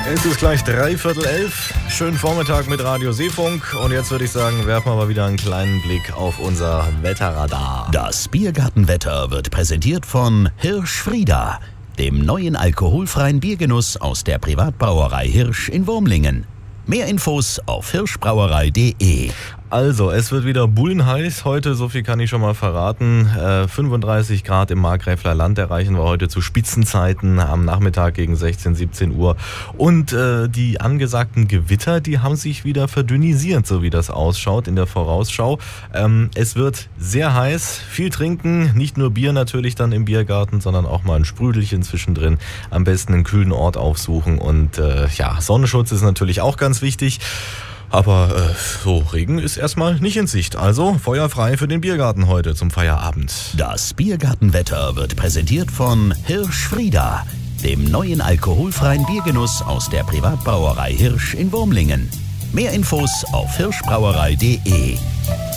Es ist gleich 11:45. Schönen Vormittag mit Radio Seefunk. Und jetzt würde ich sagen, werfen wir mal wieder einen kleinen Blick auf unser Wetterradar. Das Biergartenwetter wird präsentiert von Hirsch Frieda, dem neuen alkoholfreien Biergenuss aus der Privatbrauerei Hirsch in Wurmlingen. Mehr Infos auf hirschbrauerei.de. Also, es wird wieder bullenheiß heute, so viel kann ich schon mal verraten. 35 Grad im Markgräfler Land erreichen wir heute zu Spitzenzeiten am Nachmittag gegen 16, 17 Uhr. Und die angesagten Gewitter, die haben sich wieder verdünnisiert, so wie das ausschaut in der Vorausschau. Es wird sehr heiß, viel trinken, nicht nur Bier natürlich dann im Biergarten, sondern auch mal ein Sprüdelchen zwischendrin. Am besten einen kühlen Ort aufsuchen und Sonnenschutz ist natürlich auch ganz wichtig. Aber Regen ist erstmal nicht in Sicht. Also Feuer frei für den Biergarten heute zum Feierabend. Das Biergartenwetter wird präsentiert von Hirsch Frieda, dem neuen alkoholfreien Biergenuss aus der Privatbrauerei Hirsch in Wurmlingen. Mehr Infos auf hirschbrauerei.de.